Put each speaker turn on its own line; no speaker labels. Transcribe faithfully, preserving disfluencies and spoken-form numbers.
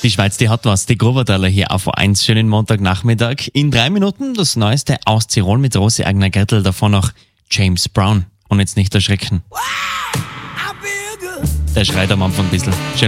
Die Schweiz, die hat was. Die Grobertaler hier auf O eins. Schönen Montagnachmittag. In drei Minuten das Neueste aus Tirol mit Rosi Agner Gertel. Davor noch James Brown. Und jetzt nicht erschrecken. Der schreit am Anfang ein bisschen. Schön